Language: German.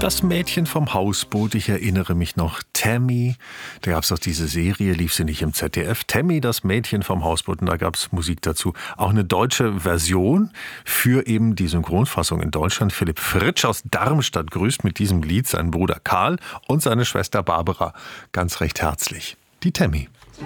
Das Mädchen vom Hausboot, ich erinnere mich noch, Tammy, da gab es doch diese Serie, lief sie nicht im ZDF, Tammy, das Mädchen vom Hausboot, und da gab es Musik dazu. Auch eine deutsche Version für eben die Synchronfassung in Deutschland. Philipp Fritsch aus Darmstadt grüßt mit diesem Lied seinen Bruder Karl und seine Schwester Barbara ganz recht herzlich. Die Tammy.